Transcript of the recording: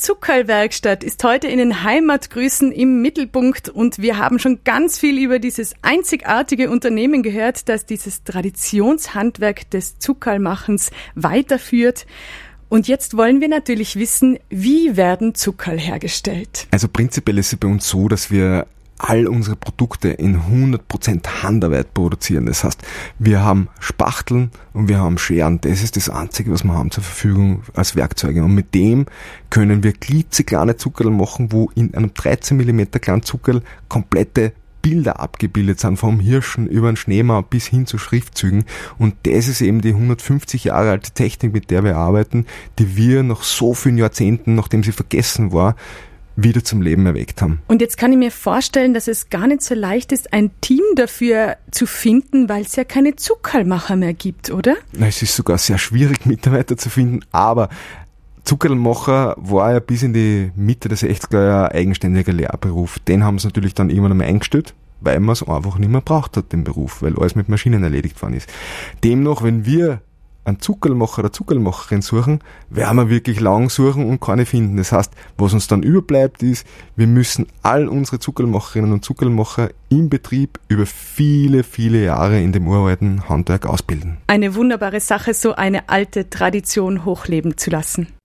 Zuckerlwerkstatt ist heute in den Heimatgrüßen im Mittelpunkt und wir haben schon ganz viel über dieses einzigartige Unternehmen gehört, das dieses Traditionshandwerk des Zuckerlmachens weiterführt. Und jetzt wollen wir natürlich wissen, wie werden Zuckerl hergestellt? Also prinzipiell ist es bei uns so, dass wir all unsere Produkte in 100% Handarbeit produzieren. Das heißt, wir haben Spachteln und wir haben Scheren. Das ist das Einzige, was wir haben zur Verfügung als Werkzeuge. Und mit dem können wir klitzekleine Zuckerl machen, wo in einem 13 mm kleinen Zuckerl komplette Bilder abgebildet sind, vom Hirschen über den Schneemann bis hin zu Schriftzügen. Und das ist eben die 150 Jahre alte Technik, mit der wir arbeiten, die wir nach so vielen Jahrzehnten, nachdem sie vergessen war, wieder zum Leben erweckt haben. Und jetzt kann ich mir vorstellen, dass es gar nicht so leicht ist, ein Team dafür zu finden, weil es ja keine Zuckerlmacher mehr gibt, oder? Es ist sogar sehr schwierig, Mitarbeiter zu finden, aber Zuckerlmacher war ja bis in die Mitte der 60er Jahre ein eigenständiger Lehrberuf. Den haben sie natürlich dann irgendwann einmal eingestellt, weil man es einfach nicht mehr braucht hat, den Beruf, weil alles mit Maschinen erledigt worden ist. Demnach, wenn wir einen Zuckerlmacher oder Zuckerlmacherin suchen, werden wir wirklich lang suchen und keine finden. Das heißt, was uns dann überbleibt ist, wir müssen all unsere Zuckerlmacherinnen und Zuckerlmacher im Betrieb über viele, viele Jahre in dem uralten Handwerk ausbilden. Eine wunderbare Sache, so eine alte Tradition hochleben zu lassen.